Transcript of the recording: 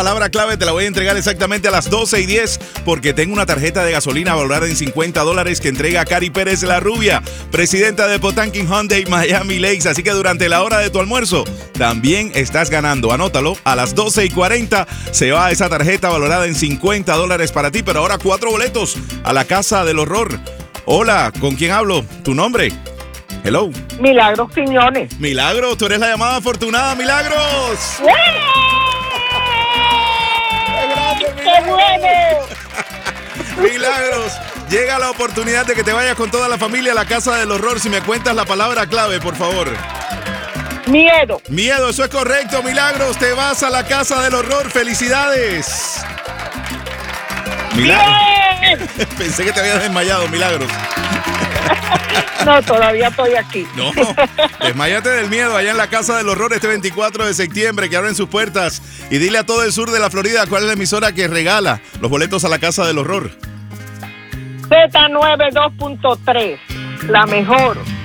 Palabra clave te la voy a entregar exactamente a las 12:10 porque tengo una tarjeta de gasolina valorada en $50 que entrega Cari Pérez la Rubia, presidenta de Potanking Hyundai Miami Lakes. Así que durante la hora de tu almuerzo también estás ganando. Anótalo, a las 12:40 se va esa tarjeta valorada en $50 para ti, pero ahora 4 boletos a la Casa del Horror. Hola, ¿con quién hablo? ¿Tu nombre? Hello. Milagros Quiñones. Milagros, tú eres la llamada afortunada, Milagros. ¡Qué bueno! Milagros, llega la oportunidad de que te vayas con toda la familia a la Casa del Horror. Si me cuentas la palabra clave, por favor. Miedo. Miedo, eso es correcto, Milagros. Te vas a la Casa del Horror. ¡Felicidades! Milagros. Pensé que te habías desmayado, Milagros. No, todavía estoy aquí. No, desmayate del miedo allá en la Casa del Horror este 24 de septiembre, que abren sus puertas. Y dile a todo el sur de la Florida cuál es la emisora que regala los boletos a la Casa del Horror. Z92.3, la mejor.